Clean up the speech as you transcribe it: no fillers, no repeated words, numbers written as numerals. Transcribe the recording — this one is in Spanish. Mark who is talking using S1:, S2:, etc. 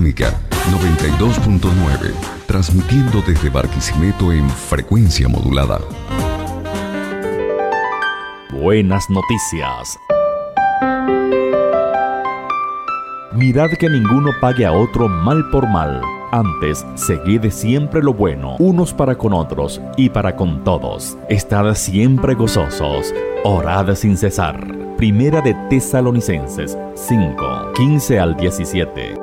S1: Sónica 92.9, transmitiendo desde Barquisimeto en frecuencia modulada.
S2: Buenas noticias. Mirad que ninguno pague a otro mal por mal. Antes, seguid siempre lo bueno, unos para con otros y para con todos. Estad siempre gozosos, orad sin cesar. Primera de Tesalonicenses 5, 15 al 17.